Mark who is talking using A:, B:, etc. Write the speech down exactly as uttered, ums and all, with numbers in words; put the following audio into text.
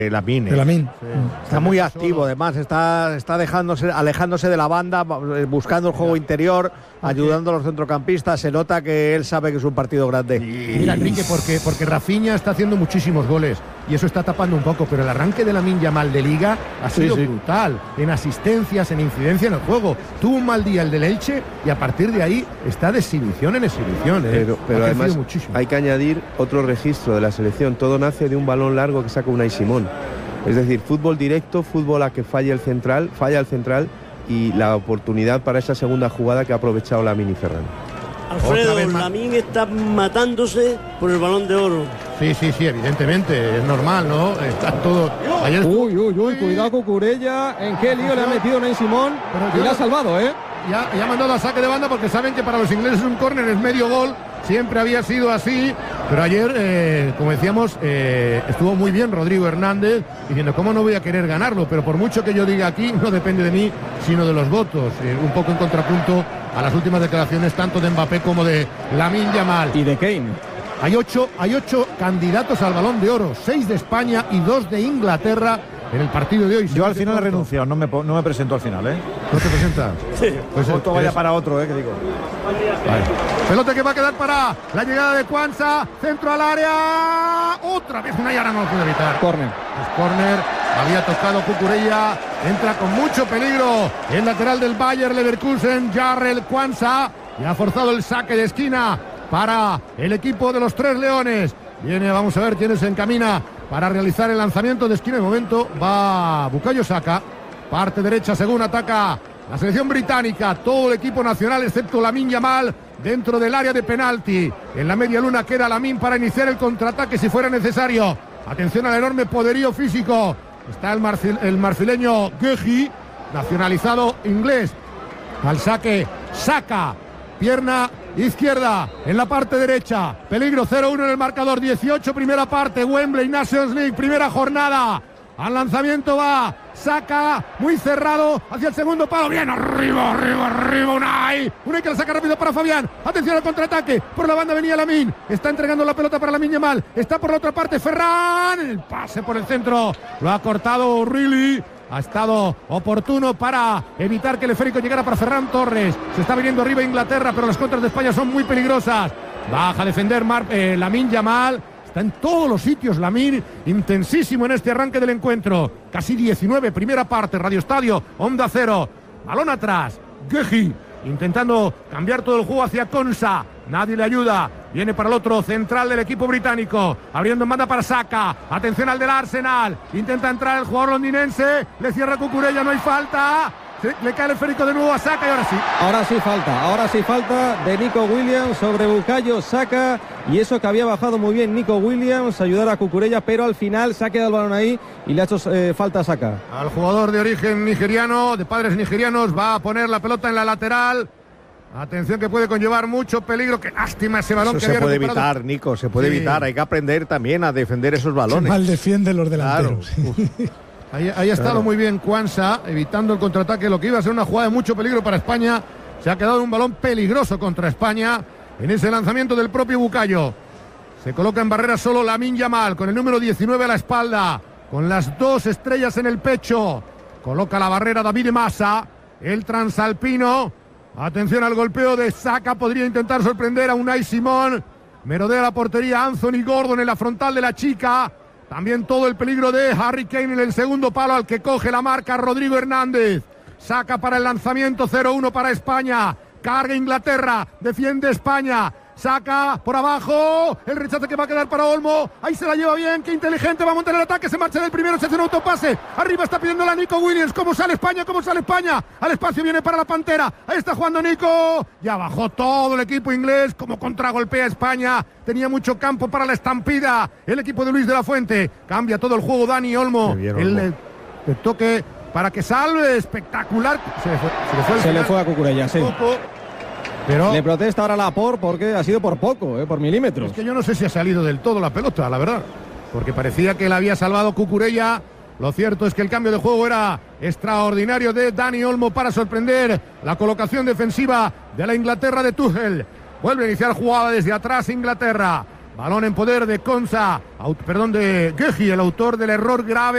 A: Lamine.
B: De Lamine.
A: Sí. Está muy activo, además, está, está dejándose, alejándose de la banda, buscando el juego interior, ayudando a los centrocampistas. Se nota que él sabe que es un partido grande.
C: Mira, Enrique, porque, porque Rafinha está haciendo muchísimos goles y eso está tapando un poco, pero el arranque de Lamine Yamal de Liga ha sido sí, sí. brutal, en asistencias, en incidencia en el juego. Tuvo un mal día el del Elche y a partir de ahí está de exhibición en exhibición. ¿eh?
D: Pero, pero además muchísimo. Hay que añadir otro registro de la selección. Todo nace de un balón largo que saca Unai Simón. Es decir, fútbol directo, fútbol a que falle el central, falla el central y la oportunidad para esa segunda jugada que ha aprovechado Lamine y Ferran.
E: Alfredo, Lamine está matándose por el Balón de Oro.
C: Sí, sí, sí, evidentemente, es normal, ¿no? Está todo...
F: Ayer... Uy, uy, uy, cuidado Cucurella, en qué lío le ha metido Unai Simón y le ha salvado, ¿eh?
C: Ya, ya ha mandado a saque de banda porque saben que para los ingleses un córner es medio gol. Siempre había sido así, pero ayer, eh, como decíamos, eh, estuvo muy bien Rodrigo Hernández, diciendo, ¿cómo no voy a querer ganarlo? Pero por mucho que yo diga aquí, no depende de mí, sino de los votos. Eh, un poco en contrapunto a las últimas declaraciones, tanto de Mbappé como de Lamine Yamal.
F: Y de Kane.
C: Hay ocho, hay ocho candidatos al Balón de Oro, seis de España y dos de Inglaterra en el partido de hoy.
A: Yo al final he renunciado, no me, no me presento al final, ¿eh?
C: ¿No te presentas?
A: Sí. Pues esto vaya para otro, ¿eh? Que digo.
C: Vale. Pelota que va a quedar para la llegada de Quansah, centro al área, otra vez una y ahora no lo puede evitar.
F: Córner.
C: Es córner, había tocado Cucurella, entra con mucho peligro el lateral del Bayer Leverkusen, Jarrell Quansah, y ha forzado el saque de esquina para el equipo de los Tres Leones. Viene, vamos a ver quién se encamina para realizar el lanzamiento de esquina. De momento va Bukayo Saka, parte derecha según ataca la selección británica, todo el equipo nacional excepto Lamine Yamal dentro del área de penalti. En la media luna queda Lamine para iniciar el contraataque si fuera necesario. Atención al enorme poderío físico. Está el, marfil, el marfileño Guehi, nacionalizado inglés. Al saque, Saka, pierna izquierda en la parte derecha. Peligro cero uno en el marcador. dieciocho primera parte. Wembley Nations League, primera jornada. Al lanzamiento va Saka, muy cerrado hacia el segundo palo. Bien, arriba, arriba, arriba. Unai. Unai que la saca rápido para Fabián. Atención al contraataque. Por la banda venía Lamine. Está entregando la pelota para Lamine Yamal. Está por la otra parte Ferran. El pase por el centro. Lo ha cortado O'Reilly. Ha estado oportuno para evitar que el esférico llegara para Ferran Torres. Se está viniendo arriba Inglaterra, pero las contras de España son muy peligrosas. Baja a defender Mar, eh, Lamine Yamal. Está en todos los sitios Lamine, intensísimo en este arranque del encuentro. Casi diecinueve, primera parte, Radio Estadio, Onda Cero. Balón atrás, Guehi intentando cambiar todo el juego hacia Quansah. Nadie le ayuda. Viene para el otro central del equipo británico. Abriendo en banda para Saka. Atención al del Arsenal. Intenta entrar el jugador londinense. Le cierra Cucurella, no hay falta. Le cae el esférico de nuevo a Saka y ahora sí.
F: Ahora sí falta, ahora sí falta de Nico Williams sobre Bukayo Saka. Y eso que había bajado muy bien Nico Williams, ayudar a Cucurella, pero al final se ha quedado el balón ahí y le ha hecho eh, falta a Saka.
C: Al jugador de origen nigeriano, de padres nigerianos, va a poner la pelota en la lateral. Atención que puede conllevar mucho peligro. Qué lástima ese balón.
A: Eso
C: que
A: se puede
C: recuperado.
A: evitar, Nico, se puede
C: sí.
A: evitar. Hay que aprender también a defender esos balones.
B: Se mal defienden los delanteros.
C: Claro. Ahí, ahí ha estado claro. muy bien Quansah, evitando el contraataque, lo que iba a ser una jugada de mucho peligro para España. Se ha quedado un balón peligroso contra España en ese lanzamiento del propio Bukayo. Se coloca en barrera solo Lamine Yamal, con el número diecinueve a la espalda, con las dos estrellas en el pecho. Coloca la barrera David Massa, el transalpino. Atención al golpeo de Saka, podría intentar sorprender a Unai Simón. Merodea la portería Anthony Gordon en la frontal de la chica. También todo el peligro de Harry Kane en el segundo palo al que coge la marca Rodrigo Hernández. Saca para el lanzamiento cero uno para España. Carga Inglaterra, defiende España. Saca por abajo, el rechazo que va a quedar para Olmo. Ahí se la lleva bien, qué inteligente, va a montar el ataque, se marcha del primero, se hace un autopase. Arriba está pidiendo la Nico Williams. ¿Cómo sale España? ¿Cómo sale España? Al espacio viene para la Pantera. Ahí está jugando Nico. Ya bajó todo el equipo inglés, como contragolpea España. Tenía mucho campo para la estampida. El equipo de Luis de la Fuente. Cambia todo el juego Dani Olmo. Bien, Olmo. El, el, el toque para que salve, espectacular. Se le fue, se le fue,
F: se le fue a Cucurella, sí. Poco. Pero le protesta ahora Laporte porque ha sido por poco, eh, por milímetros.
C: Es que yo no sé si ha salido del todo la pelota, la verdad. Porque parecía que la había salvado Cucurella. Lo cierto es que el cambio de juego era extraordinario de Dani Olmo para sorprender la colocación defensiva de la Inglaterra de Tuchel. Vuelve a iniciar jugada desde atrás Inglaterra. Balón en poder de Quansah, perdón, de Guehi, el autor del error grave.